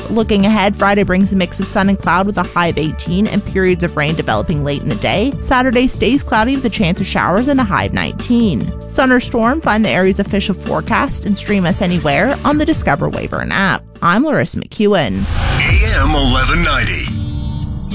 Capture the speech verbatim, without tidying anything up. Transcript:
Looking ahead, Friday brings a mix of sun and cloud with a high of eighteen and periods of rain developing late in the day. Saturday stays cloudy with a chance of showers and a high of nineteen. Sun or storm? Find the area's official forecast and stream us anywhere on the Discover Weyburn app. I'm Larissa McEwen. A M eleven ninety.